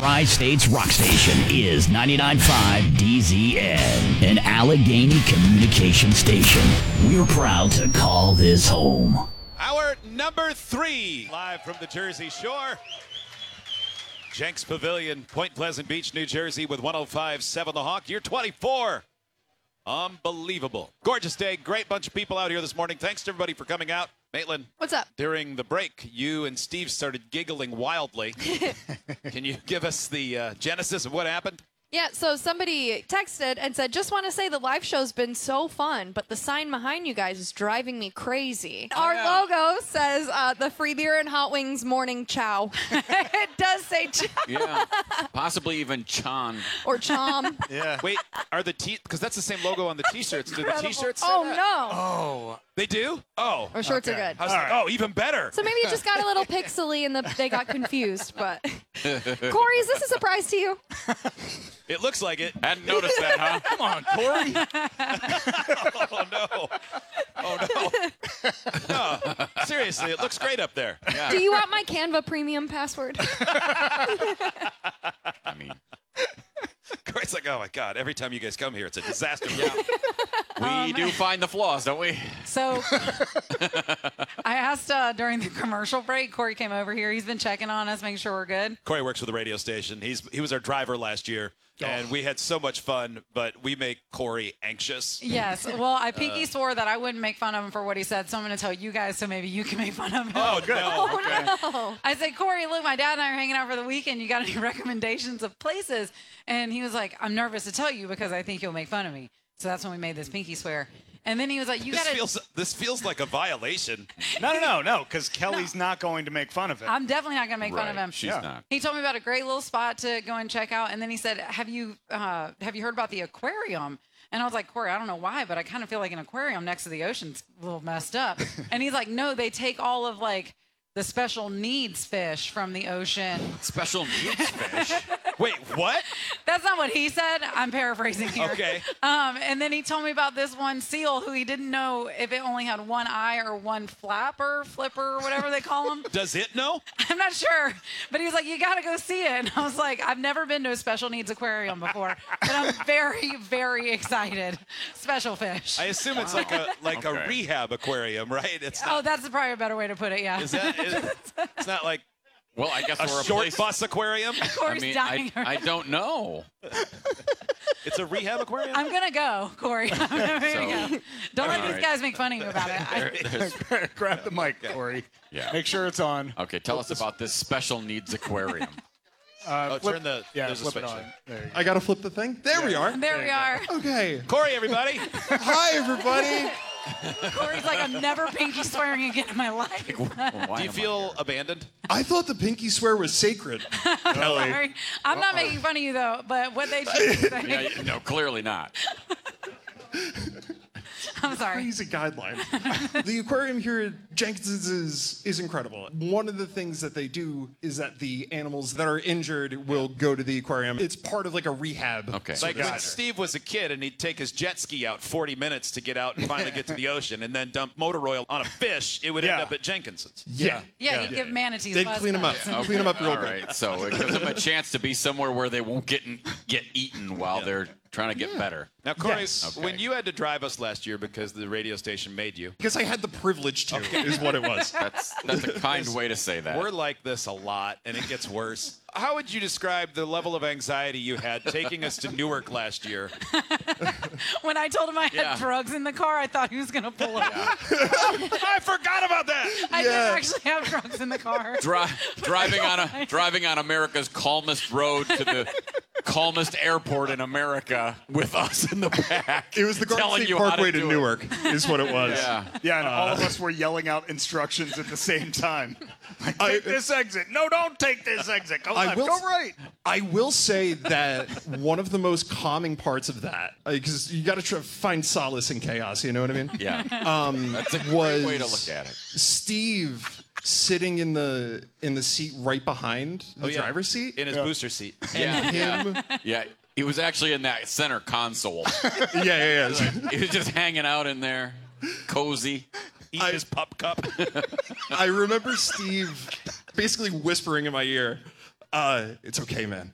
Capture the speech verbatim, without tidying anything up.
Tri-State's rock station is ninety-nine point five D Z N, an Allegheny communication station. We're proud to call this home. Our number three, live from the Jersey Shore. Jenks Pavilion, Point Pleasant Beach, New Jersey, with one oh five point seven The Hawk. Year twenty-four. Unbelievable. Gorgeous day. Great bunch of people out here this morning. Thanks to everybody for coming out. Maitland. What's up? During the break, you and Steve started giggling wildly. Can you give us the uh, genesis of what happened? Yeah, so somebody texted and said, just want to say the live show's been so fun, but the sign behind you guys is driving me crazy. Oh, Our yeah. logo says uh, the free beer and hot wings morning chow. It does say chow. Yeah, possibly even Chan. Or chom. Yeah. Wait, are the t because that's the same logo on the t-shirts. Do the Incredible. t-shirts say Oh, that? no. Oh. They do? Oh. Our shorts Okay. are good. I was like, oh, even better. So maybe it just got a little pixely and the, they got confused. But Corey, is this a surprise to you? It looks like it. Hadn't noticed that, huh? Come on, Corey. Oh, no. Oh, no. No. Seriously, it looks great up there. Yeah. Do you want my Canva premium password? I mean, Corey's like, oh, my God. Every time you guys come here, it's a disaster. we do find the flaws, don't we? So I asked uh, during the commercial break, Corey came over here. He's been checking on us, making sure we're good. Corey works for the radio station. He's He was our driver last year, and we had so much fun, but we make Corey anxious. Yes. Well, I pinky swore that I wouldn't make fun of him for what he said, so I'm going to tell you guys so maybe you can make fun of him. Oh, good. Oh, no. I said, Corey, look, my dad and I are hanging out for the weekend. You got any recommendations of places? And he was like, I'm nervous to tell you because I think you'll make fun of me. So that's when we made this pinky swear. And then he was like, you This got to... feels, this feels like a violation. No, no, no, no, because Kelly's not going to make fun of it. I'm definitely not going to make fun of Right, him. She's Yeah. not. He told me about a great little spot to go and check out, and then he said, "Have you uh, have you heard about the aquarium?" And I was like, "Corey, I don't know why, but I kind of feel like an aquarium next to the ocean's a little messed up." And he's like, "No, they take all of like the special needs fish from the ocean." Special needs fish. Wait, what? That's not what he said. I'm paraphrasing here. Okay. Um, and then he told me about this one seal who he didn't know if it only had one eye or one flapper, flipper, or whatever they call them. Does it know? I'm not sure, but he was like, you got to go see it. And I was like, I've never been to a special needs aquarium before, but I'm very, very excited. Special fish. I assume it's like a like a Okay. rehab aquarium, right? It's Oh, not, that's probably a better way to put it, yeah. is that, is, it's not like Well, I guess a we're a short place. bus aquarium. I Corey's mean, dying. I, I don't know. It's a rehab aquarium. I'm going to go, Corey. I'm gonna So- go. Don't let All these right. guys make fun of you about it. I, There- there's- Grab the mic, Corey. Yeah. Make sure it's on. Okay, tell us about this special needs aquarium. Uh, Oh, flip- turn the- yeah, there's a flip it switch on. There you go. I gotta flip the thing. There we are. there we are. Okay. Corey, everybody. Hi, everybody. Corey's like, I'm never pinky swearing again in my life. Why Do you am I feel abandoned? I thought the pinky swear was sacred. Kelly. Sorry. I'm not making fun of you, though, but what they should say. Yeah, yeah, no, clearly not. I'm sorry. Crazy guidelines. The aquarium here at Jenkins's is, is incredible. One of the things that they do is that the animals that are injured will go to the aquarium. It's part of like a rehab. Okay. Like when Gotcha. Steve was a kid and he'd take his jet ski out forty minutes to get out and finally get to the ocean and then dump motor oil on a fish, it would end Yeah. up at Jenkinson's. Yeah. Yeah, you give manatees They'd buzz clean them up. cuts. Clean them up real All good. right, so it gives them a chance to be somewhere where they won't get get eaten while they're trying to get better. Now, Corey, Yes. when you had to drive us last year because the radio station made you, Because I had the privilege to, is what it was. That's that's a kind way to say that. we're like this a lot, and it gets worse. How would you describe the level of anxiety you had taking us to Newark last year? When I told him I had Yeah. drugs in the car, I thought he was going to pull it out. I forgot about that. I Yeah. didn't actually have drugs in the car. Dri- driving on a driving on America's calmest road to the calmest airport in America with us in the back. It was the Garden telling State you how Parkway to, do it. Newark, is what it was. Yeah. Yeah, and all of us were yelling out instructions at the same time. Like, I- take this exit. No, don't take this exit. Go I left. will Go s- right. I will say that one of the most calming parts of that, because you got to try to find solace in chaos. You know what I mean? Yeah. Um, That's a was great way to look at it. Steve sitting in the in the seat right behind the Oh, yeah. driver's seat, In his booster seat. Yeah. him. Yeah. He was actually in that center console. yeah, yeah, yeah. He was just hanging out in there, cozy. Eating his pup cup. I remember Steve basically whispering in my ear, uh, "It's okay, man.